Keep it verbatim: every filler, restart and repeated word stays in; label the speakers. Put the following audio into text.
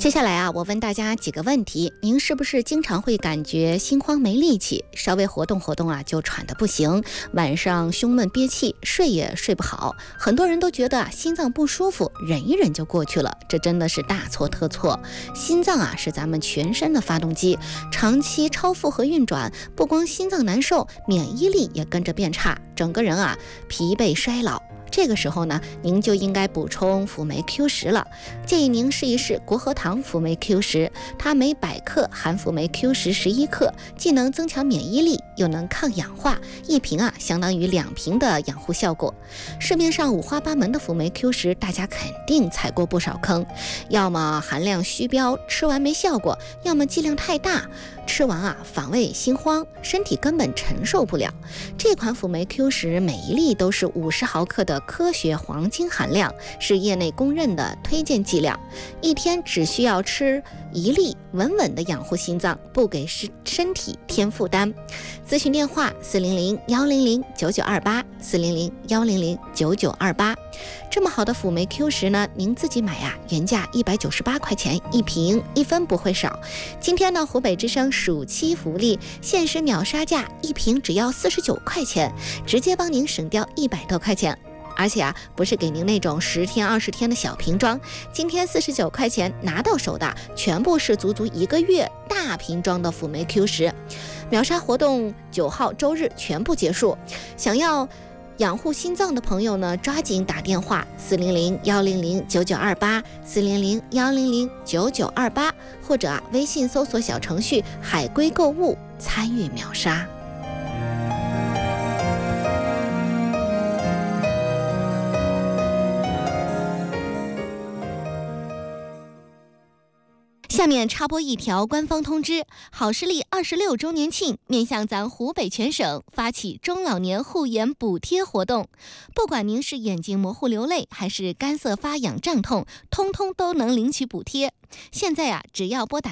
Speaker 1: 接下来啊，我问大家几个问题，您是不是经常会感觉心慌没力气，稍微活动活动啊就喘得不行，晚上胸闷憋气，睡也睡不好？很多人都觉得啊心脏不舒服，忍一忍就过去了，这真的是大错特错。心脏啊是咱们全身的发动机，长期超负荷运转，不光心脏难受，免疫力也跟着变差，整个人啊疲惫衰老。这个时候呢，您就应该补充辅酶 Q 十了。建议您试一试国和堂辅酶 Q 十，它每百克含辅酶 Q 十十一克，既能增强免疫力，又能抗氧化，一瓶啊相当于两瓶的养护效果。市面上五花八门的辅酶 Q 十，大家肯定踩过不少坑，要么含量虚标，吃完没效果，要么剂量太大，吃完啊反胃心慌，身体根本承受不了。这款辅酶 Q 十每一粒都是五十毫克的科学黄金含量，是业内公认的推荐剂量，一天只需要吃一粒，稳稳的养护心脏，不给身体添负担。咨询电话四零零幺零零九九二八四零零幺零零九九二八。这么好的辅酶 Q 十呢，您自己买呀、啊，原价一百九十八块钱一瓶，一分不会少。今天呢，湖北之声暑期福利，限时秒杀价，一瓶只要四十九块钱，直接帮您省掉一百多块钱。而且啊，不是给您那种十天二十天的小瓶装，今天四十九块钱拿到手的全部是足足一个月大瓶装的辅酶 Q 十。秒杀活动九号周日全部结束，想要养护心脏的朋友呢，抓紧打电话四零零幺零零九九二八四零零幺零零九九二八，或者啊微信搜索小程序海龟购物参与秒杀。下面插播一条官方通知，好视力二十六周年庆面向咱湖北全省发起中老年护眼补贴活动，不管您是眼睛模糊流泪还是干涩发痒胀痛，通通都能领取补贴。现在啊，只要拨打